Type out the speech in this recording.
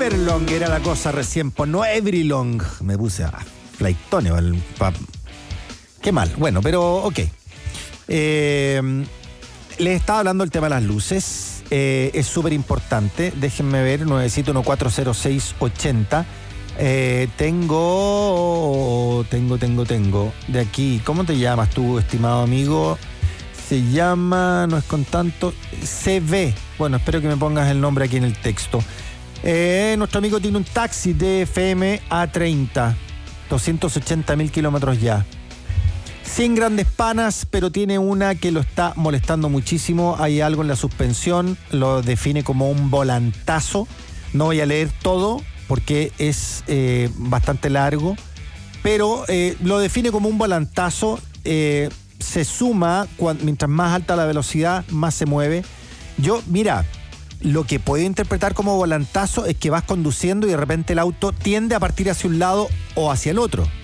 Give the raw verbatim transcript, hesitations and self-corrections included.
Everlong era la cosa recién, pues no Everlong. Me puse a Flightone. Qué mal. Bueno, pero ok. Eh, les estaba hablando del tema de las luces. Eh, es súper importante. Déjenme ver, nueve siete uno cuatro cero seis ocho cero. Eh, tengo, tengo, tengo, tengo. De aquí, ¿cómo te llamas tú, estimado amigo? Se llama, no es con tanto, C V. Bueno, espero que me pongas el nombre aquí en el texto. Eh, nuestro amigo tiene un taxi de F M A treinta, doscientos ochenta mil kilómetros ya. cien grandes panas, pero tiene una que lo está molestando muchísimo. Hay algo en la suspensión, lo define como un volantazo. No voy a leer todo porque es eh, bastante largo, pero eh, lo define como un volantazo. Eh, se suma, cuando, mientras más alta la velocidad, más se mueve. Yo, mira, lo que puedo interpretar como volantazo es que vas conduciendo y de repente el auto tiende a partir hacia un lado o hacia el otro.